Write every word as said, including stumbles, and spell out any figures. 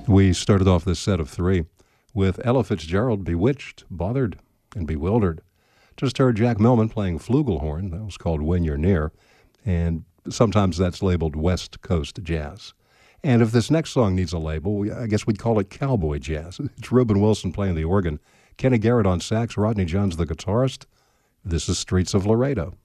We started off this set of three with Ella Fitzgerald, Bewitched, Bothered, and Bewildered. Just heard Jack Millman playing flugelhorn. That was called When You're Near. And sometimes that's labeled West Coast jazz. And if this next song needs a label, we, I guess we'd call it cowboy jazz. It's Reuben Wilson playing the organ, Kenny Garrett on sax, Rodney Johns the guitarist. This is Streets of Laredo.